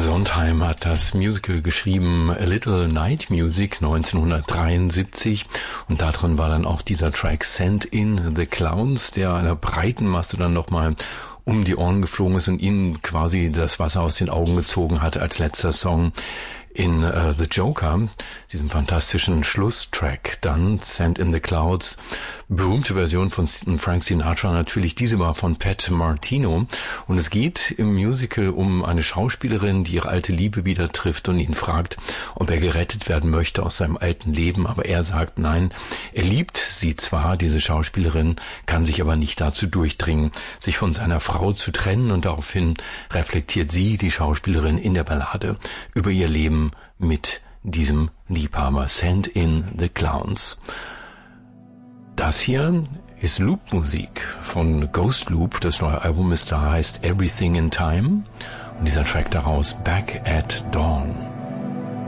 Sondheim hat das Musical geschrieben, A Little Night Music 1973, und darin war dann auch dieser Track Send in the Clowns, der einer breiten Masse dann nochmal um die Ohren geflogen ist und ihnen quasi das Wasser aus den Augen gezogen hatte als letzter Song in The Joker, diesem fantastischen Schlusstrack. Dann Send in the Clouds, berühmte Version von Frank Sinatra natürlich, diese war von Pat Martino, und es geht im Musical um eine Schauspielerin, die ihre alte Liebe wieder trifft und ihn fragt, ob er gerettet werden möchte aus seinem alten Leben, aber er sagt nein, er liebt sie zwar, diese Schauspielerin, kann sich aber nicht dazu durchdringen, sich von seiner Frau zu trennen, und daraufhin reflektiert sie, die Schauspielerin, in der Ballade über ihr Leben mit diesem Liebhaber. Send in the Clowns. Das hier ist Loop-Musik von Ghost Loop. Das neue Album ist da, heißt Everything in Time. Und dieser Track daraus, Back at Dawn.